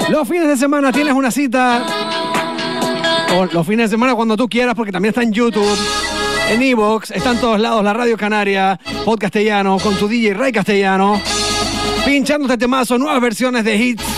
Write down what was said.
Los fines de semana tienes una cita, o los fines de semana cuando tú quieras, porque también está en YouTube, en iVoox, está en todos lados la Radio Canaria, Podcastellano, con tu DJ Ray Castellano, pinchándote temazos, nuevas versiones de hits